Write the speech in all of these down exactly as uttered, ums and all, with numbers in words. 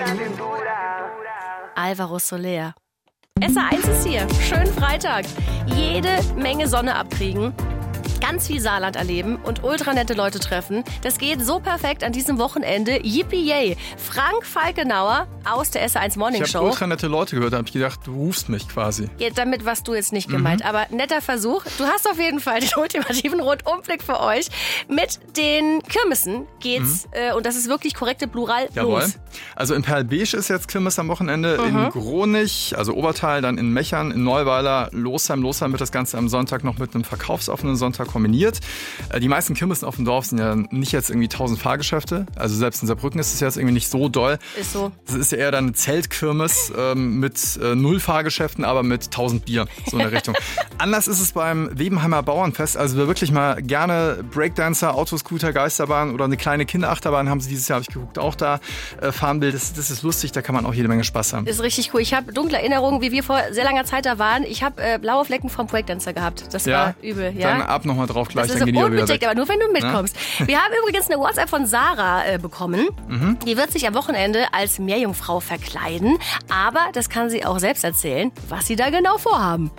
Alvaro Soler. S R eins ist hier. Schönen Freitag. Jede Menge Sonne abkriegen. Ganz viel Saarland erleben und ultra nette Leute treffen. Das geht so perfekt an diesem Wochenende. Yippie-yay. Frank Falkenauer aus der S R eins Morning Ich Show. habe ultra nette Leute gehört, da habe ich gedacht, du rufst mich quasi. Ja, damit warst du jetzt nicht gemeint, mhm. aber netter Versuch. Du hast auf jeden Fall den ultimativen Rundumblick für euch. Mit den Kirmessen geht's, mhm. äh, und das ist wirklich korrekte Plural, Jawohl. los. Also in Perl-Besch ist jetzt Kirmes am Wochenende, Mhm. in Gronich, also Obertal, dann in Mechern, in Neuweiler, Losheim. Losheim wird das Ganze am Sonntag noch mit einem verkaufsoffenen Sonntag kombiniert. Die meisten Kirmessen auf dem Dorf sind ja nicht jetzt irgendwie tausend Fahrgeschäfte. Also selbst in Saarbrücken ist es jetzt irgendwie nicht so doll. Ist so. Es ist ja eher dann eine Zeltkirmes ähm, mit äh, null Fahrgeschäften, aber mit tausend Bier, so in der Richtung. Anders ist es beim Webenheimer Bauernfest. Also wer wirklich mal gerne Breakdancer, Autoscooter, Geisterbahn oder eine kleine Kinderachterbahn haben sie dieses Jahr, habe ich geguckt, auch da äh, fahren will. Das, das ist lustig, da kann man auch jede Menge Spaß haben. Ist richtig cool. Ich habe dunkle Erinnerungen, wie wir vor sehr langer Zeit da waren. Ich habe äh, blaue Flecken vom Breakdancer gehabt. Das Ja, war übel. Ja? Dann ab nochmal drauf gleich, Das dann ist gehen die ja wieder unbedingt, weg. aber nur wenn du mitkommst. Ja? Wir haben übrigens eine WhatsApp von Sarah äh, bekommen. Mhm. Die wird sich am Wochenende als Meerjungfrau verkleiden. Aber das kann sie auch selbst erzählen, was sie da genau vorhaben.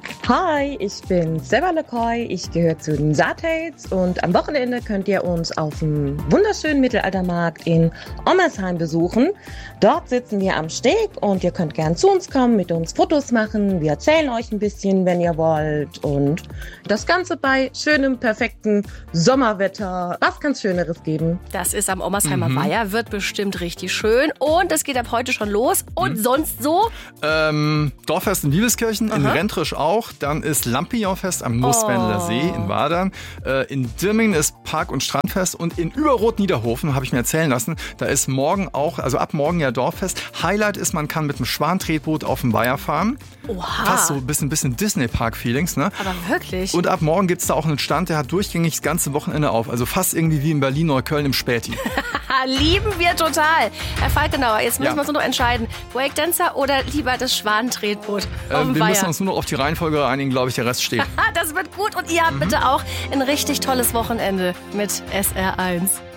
Hi, ich bin Seva Lecoy, ich gehöre zu den Saartates und am Wochenende könnt ihr uns auf dem wunderschönen Mittelaltermarkt in Ommersheim besuchen. Dort sitzen wir am Steg und ihr könnt gern zu uns kommen, mit uns Fotos machen. Wir erzählen euch ein bisschen, wenn ihr wollt, und das Ganze bei schönem, perfekten Sommerwetter. Was kann's Schöneres geben? Das ist am Ommersheimer Mhm. Weiher, wird bestimmt richtig schön und es geht ab heute schon los. Und Mhm. sonst so? Ähm, Dorffest in Liebeskirchen, in Aha. Rentrisch auch. Dann ist Lampignonfest am Nusswendler Oh. See in Wadern. Äh, in Dirmingen ist Park- und Strandfest. Und in Überrot-Niederhofen, habe ich mir erzählen lassen, da ist morgen auch, also ab morgen ja Dorffest. Highlight ist, man kann mit einem Schwan-Tretboot auf dem Weiher fahren. Oha. Fast so ein bisschen, bisschen Disney-Park-Feelings, ne? Aber wirklich? Und ab morgen gibt es da auch einen Stand, der hat durchgängig das ganze Wochenende auf. Also fast irgendwie wie in Berlin-Neukölln im Späti. Lieben wir total. Herr Falkenauer, jetzt müssen Ja. wir uns nur noch entscheiden. Breakdancer oder lieber das Schwanentretboot auf Ähm, dem wir Weiher? müssen uns nur noch auf die Reihenfolge einigen, glaube ich, der Rest steht. Das wird gut und ihr habt bitte auch ein richtig tolles Wochenende mit S R eins.